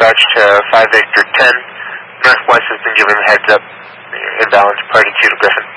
dispatch to 5 Victor 10. Northwest has been given a heads up. Inbound, party 2 to Griffin.